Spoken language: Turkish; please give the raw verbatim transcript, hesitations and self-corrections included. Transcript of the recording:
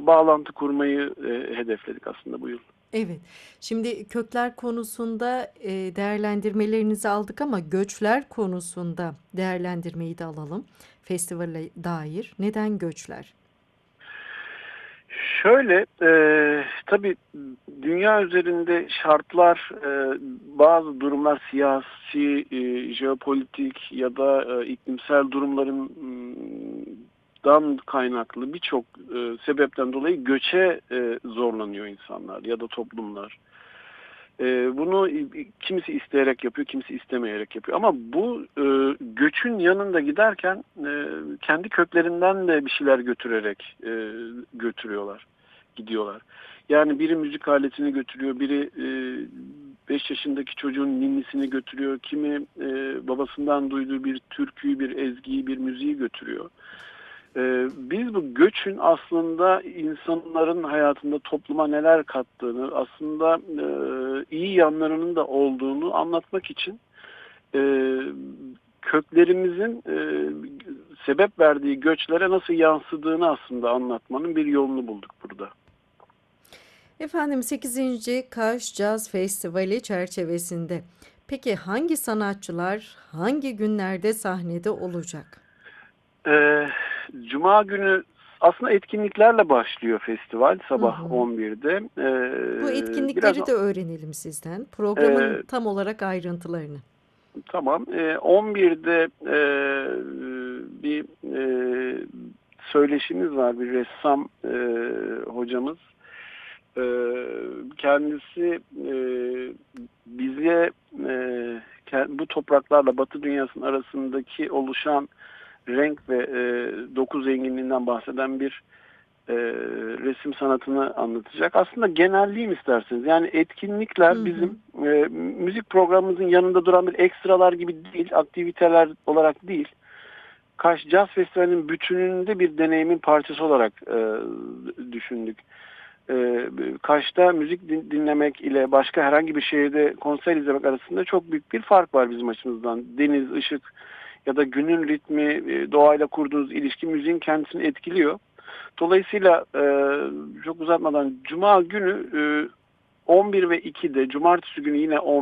insanlarla bağlantı kurmayı e, hedefledik aslında bu yıl. Evet. Şimdi kökler konusunda e, değerlendirmelerinizi aldık ama göçler konusunda değerlendirmeyi de alalım. Festivale dair. Neden göçler? Şöyle, e, tabii dünya üzerinde şartlar, e, bazı durumlar siyasi, e, jeopolitik ya da e, iklimsel durumların dan kaynaklı birçok e, sebepten dolayı göçe e, zorlanıyor insanlar ya da toplumlar. E, bunu kimisi isteyerek yapıyor, kimisi istemeyerek yapıyor. Ama bu e, göçün yanında giderken e, kendi köklerinden de bir şeyler götürerek e, götürüyorlar, gidiyorlar. Yani biri müzik aletini götürüyor, biri beş yaşındaki çocuğun ninnisini götürüyor, kimi e, babasından duyduğu bir türküyü, bir ezgiyi, bir müziği götürüyor. Ee, biz bu göçün aslında insanların hayatında topluma neler kattığını, aslında e, iyi yanlarının da olduğunu anlatmak için e, köklerimizin e, sebep verdiği göçlere nasıl yansıdığını aslında anlatmanın bir yolunu bulduk burada. Efendim sekizinci Kaş Caz Festivali çerçevesinde. Peki hangi sanatçılar hangi günlerde sahnede olacak? Ee, Cuma günü aslında etkinliklerle başlıyor festival Hı sabah hı. on birde. Bu Ee, biraz etkinlikleri de öğrenelim sizden. Programın e, tam olarak ayrıntılarını. Tamam. E, on birde e, bir e, söyleşimiz var. Bir ressam e, hocamız. E, Kendisi e, bize e, ke- bu topraklarla Batı dünyasının arasındaki oluşan renk ve e, doku zenginliğinden bahseden bir e, resim sanatını anlatacak. Aslında genelliğim isterseniz. Yani Hı etkinlikler hı. bizim e, müzik programımızın yanında duran bir ekstralar gibi değil, aktiviteler olarak değil. Kaş Jazz Festivali'nin bütününde bir deneyimin parçası olarak e, düşündük. E, Kaş'ta müzik din- dinlemek ile başka herhangi bir şehirde konser izlemek arasında çok büyük bir fark var bizim açımızdan. Deniz, ışık ya da günün ritmi, e, doğayla kurduğunuz ilişki müziğin kendisini etkiliyor. Dolayısıyla e, çok uzatmadan Cuma günü e, on bir ve ikide, Cumartesi günü yine on